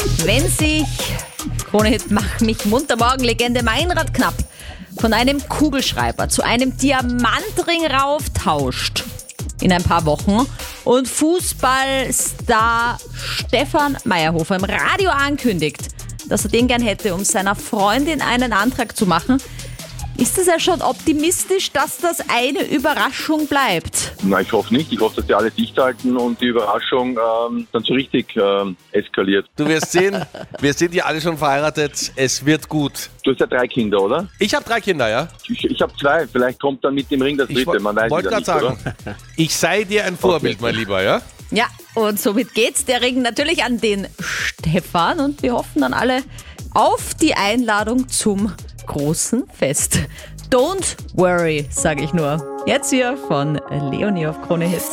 Wenn sich Krone-Hit Mach mich munter morgen Legende Meinrad Knapp von einem Kugelschreiber zu einem Diamantring rauftauscht in ein paar Wochen und Fußballstar Stefan Meyerhofer im Radio ankündigt, dass er den gern hätte, um seiner Freundin einen Antrag zu machen, ist es ja schon optimistisch, dass das eine Überraschung bleibt. Na, ich hoffe nicht. Ich hoffe, dass die alle dicht halten und die Überraschung dann so richtig eskaliert. Du wirst sehen, wir sind ja alle schon verheiratet, es wird gut. Du hast ja 3 Kinder, oder? Ich habe 3 Kinder, ja? Ich habe 2. Vielleicht kommt dann mit dem Ring das dritte. Man weiß wollte ja gerade nicht, sagen, oder? ich sei dir ein Vorbild, mein Lieber, ja? Ja, und somit geht's der Ring natürlich an den Stefan und wir hoffen dann alle auf die Einladung zum großen Fest. Don't worry, sage ich nur. Jetzt hier von Leonie auf Krone Hit.